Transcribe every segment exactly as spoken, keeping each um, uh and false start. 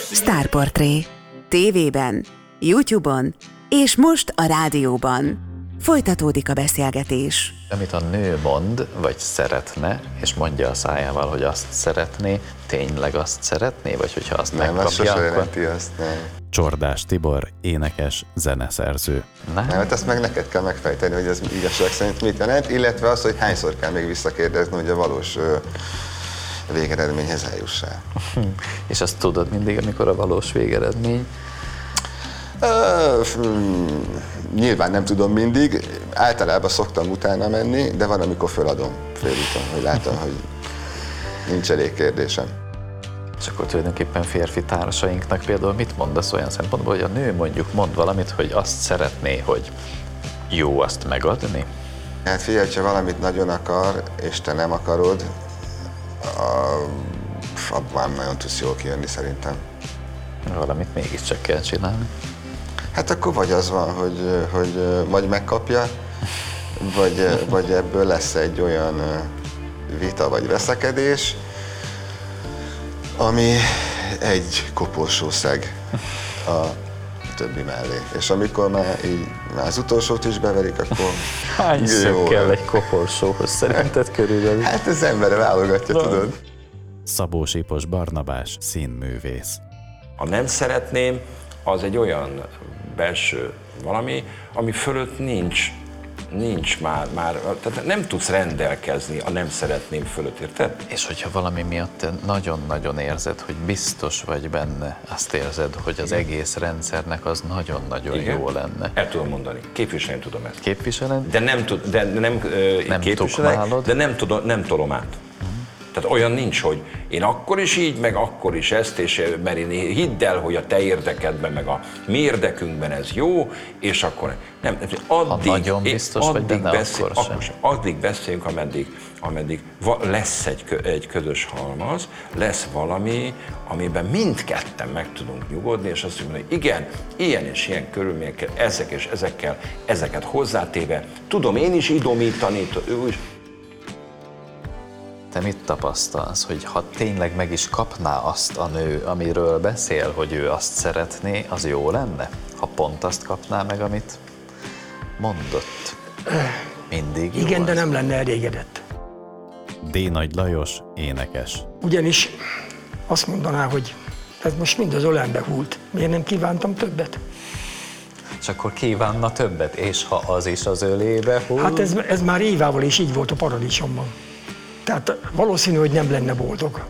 Sztárportré. Tévében, YouTube-on és most a rádióban. Folytatódik a beszélgetés. Amit a nő mond, vagy szeretne, és mondja a szájával, hogy azt szeretné, tényleg azt szeretné, vagy hogyha azt nem, megkapja, akkor... akkor... Nem, azt nem. Csordás Tibor, énekes, zeneszerző. Nem? Nem, hát ezt meg neked kell megfejteni, hogy ez igazság szerint mit jelent, illetve az, hogy hányszor kell még visszakérdezni, hogy a valós ö, végeredményhez eljussál. És azt tudod mindig, amikor a valós végeredmény? Ö, nyilván nem tudom mindig, általában szoktam utána menni, de van, amikor föladom félúton, hogy látom, hogy nincs elég kérdésem. És akkor tulajdonképpen férfi társainknak például mit mondasz olyan szempontból, hogy a nő mondjuk mond valamit, hogy azt szeretné, hogy jó azt megadni? Hát figyelj, ha valamit nagyon akar, és te nem akarod, abban nagyon tudsz jól kijönni szerintem. Valamit mégiscsak kell csinálni. Hát akkor vagy az van, hogy, hogy vagy megkapja, vagy, vagy ebből lesz egy olyan vita vagy veszekedés, ami egy koporsószeg a többi mellé. És amikor már így már az utolsót is beverik, akkor hány szög kell egy koporsóhoz szerinted körülbelül? Hát az ember válogatja, tudod. Szabó Sipos Barnabás, színművész. A nem szeretném, az egy olyan belső valami, ami fölött nincs, nincs már, már, tehát nem tudsz rendelkezni a nem szeretném fölött, érted? És hogyha valami miatt te nagyon-nagyon érzed, hogy biztos vagy benne, azt érzed, hogy az egész rendszernek az nagyon-nagyon Igen. jó lenne. El tudom mondani, képviselni tudom ezt. Képviseled? De nem, tud, de nem, nem képviselek, de nem, tudom, nem tolom át. Tehát olyan nincs, hogy én akkor is így, meg akkor is ezt, és mert én hidd el, hogy a te érdekedben, meg a mi érdekünkben ez jó, és akkor nem. Addig, ha nagyon biztos addig vagy benne, beszél, akkor sem. akkor sem. Addig beszélünk, ameddig, ameddig lesz egy, egy közös halmaz, lesz valami, amiben mindketten meg tudunk nyugodni, és azt mondjuk, hogy igen, ilyen és ilyen körülményekkel, ezek és ezekkel, ezeket hozzátéve, tudom én is idomítani, ő is. Te mit tapasztalsz, hogy ha tényleg meg is kapná azt a nő, amiről beszél, hogy ő azt szeretné, az jó lenne? Ha pont azt kapná meg, amit mondott? Mindig Igen, jó de az? nem lenne elégedett. D. Nagy Lajos, énekes. Ugyanis azt mondaná, hogy ez most mind az ölembe hult. Miért nem kívántam többet? És akkor kívánna többet, és ha az is az ölébe hull? Hát ez, ez már évával is így volt a paradicsomban. Tehát valószínű, hogy nem lenne boldog.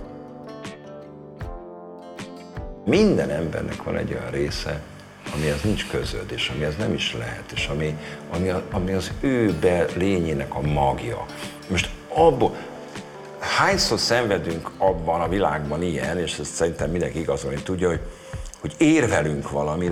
Minden embernek van egy olyan része, amihez nincs közöd, és amihez nem is lehet, és ami, ami, a, ami az ő be lényének a magja. Most abból, hányszor szenvedünk abban a világban ilyen, és ezt szerintem mindenki igazolni tudja, hogy, hogy érvelünk valamire,